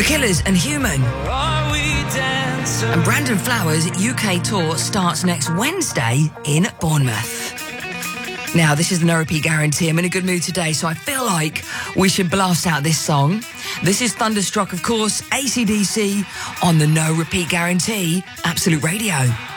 Killers and Human. And Brandon Flowers' UK tour starts next Wednesday in Bournemouth. Now, this is the No Repeat Guarantee. I'm in a good mood today, so I feel like we should blast out this song. This is Thunderstruck, of course, AC/DC on the No Repeat Guarantee, Absolute Radio.